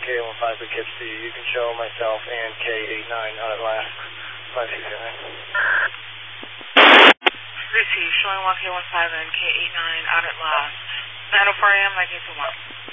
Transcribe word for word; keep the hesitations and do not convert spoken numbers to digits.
K one five Poughkeepsie. You can show myself and K eight nine out at last. five six seven. Receive, showing one K one five and K eight nine out at last. nine oh four A M, nine two one.